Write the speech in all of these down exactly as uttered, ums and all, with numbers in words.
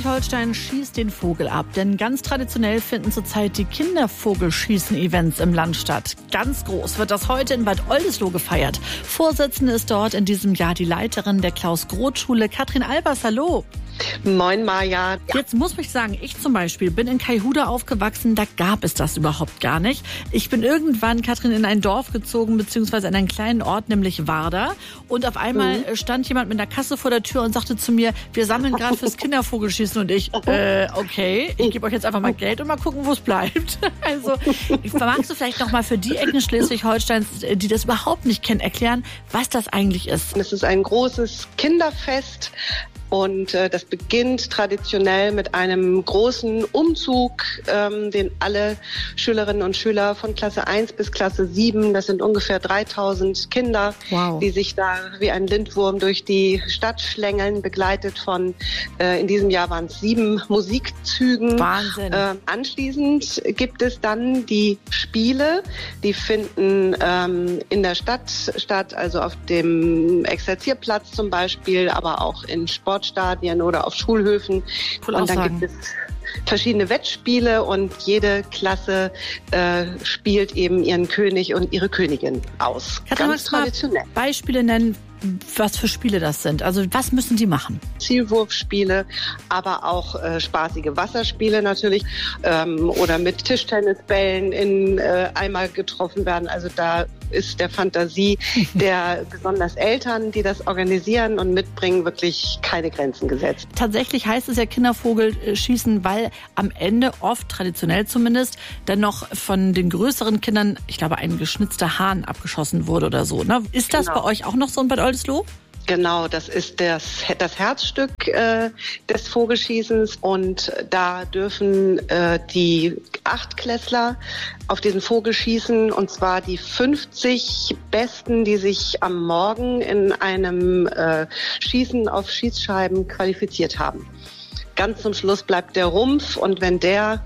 Schleswig-Holstein schießt den Vogel ab, denn ganz traditionell finden zurzeit die Kindervogelschießen-Events im Land statt. Ganz groß wird das heute in Bad Oldesloe gefeiert. Vorsitzende ist dort in diesem Jahr die Leiterin der Klaus-Groth-Schule, Katrin Albers. Hallo. Moin, Maja. Jetzt muss ich sagen, ich zum Beispiel bin in Kaihuda aufgewachsen, da gab es das überhaupt gar nicht. Ich bin irgendwann, Katrin, in ein Dorf gezogen, beziehungsweise in einen kleinen Ort, nämlich Warda. Und auf einmal mhm. stand jemand mit einer Kasse vor der Tür und sagte zu mir, wir sammeln gerade fürs Kindervogelschießen. Und ich, äh, okay, ich gebe euch jetzt einfach mal Geld und mal gucken, wo es bleibt. Also, magst du vielleicht noch mal für die Ecken Schleswig-Holsteins, die das überhaupt nicht kennen, erklären, was das eigentlich ist? Es ist ein großes Kinderfest. Und äh, das beginnt traditionell mit einem großen Umzug, ähm, den alle Schülerinnen und Schüler von Klasse eins bis Klasse sieben, das sind ungefähr dreitausend Kinder, wow. die sich da wie ein Lindwurm durch die Stadt schlängeln, begleitet von, äh, in diesem Jahr waren es sieben Musikzügen. Wahnsinn. Äh, anschließend gibt es dann die Spiele, die finden ähm, in der Stadt statt, also auf dem Exerzierplatz zum Beispiel, aber auch in Sport Stadien oder auf Schulhöfen. Cool und dann aussagen. gibt es verschiedene Wettspiele und jede Klasse äh, spielt eben ihren König und ihre Königin aus. Katrin, ganz traditionell. Beispiele nennen, was für Spiele das sind. Also was müssen die machen? Zielwurfspiele, aber auch äh, spaßige Wasserspiele natürlich ähm, oder mit Tischtennisbällen in äh, Eimer getroffen werden. Also da ist der Fantasie der besonders Eltern, die das organisieren und mitbringen, wirklich keine Grenzen gesetzt. Tatsächlich heißt es ja Kindervogelschießen, weil am Ende oft, traditionell zumindest, dann noch von den größeren Kindern, ich glaube, ein geschnitzter Hahn abgeschossen wurde oder so. Ne? Ist das genau. bei euch auch noch so in Bad Oldesloe? Genau, das ist das, das Herzstück äh, des Vogelschießens und da dürfen äh, die Achtklässler auf diesen Vogel schießen und zwar die fünfzig Besten, die sich am Morgen in einem äh, Schießen auf Schießscheiben qualifiziert haben. Ganz zum Schluss bleibt der Rumpf und wenn der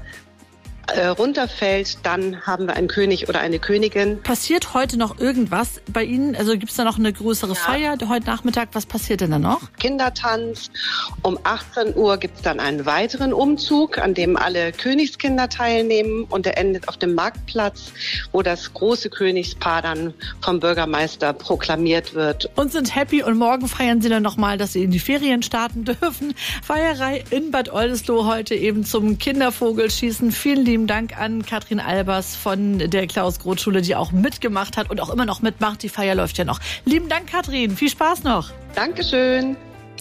Äh, runterfällt, dann haben wir einen König oder eine Königin. Passiert heute noch irgendwas bei Ihnen? Also gibt es da noch eine größere ja. Feier heute Nachmittag? Was passiert denn da noch? Kindertanz. Um achtzehn Uhr gibt es dann einen weiteren Umzug, an dem alle Königskinder teilnehmen und der endet auf dem Marktplatz, wo das große Königspaar dann vom Bürgermeister proklamiert wird. Und sind happy und morgen feiern Sie dann nochmal, dass Sie in die Ferien starten dürfen. Feierei in Bad Oldesloe heute eben zum Kindervogelschießen. Vielen lieben Vielen Dank an Katrin Albers von der Klaus-Groth-Schule, die auch mitgemacht hat und auch immer noch mitmacht. Die Feier läuft ja noch. Lieben Dank, Katrin. Viel Spaß noch. Dankeschön.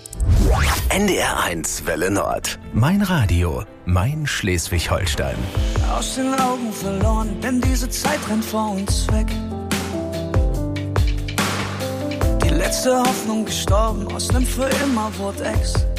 N D R eins Welle Nord. Mein Radio. Mein Schleswig-Holstein. Aus den Augen verloren, denn diese Zeit rennt vor uns weg. Die letzte Hoffnung gestorben, aus nem für immer Wort Ex.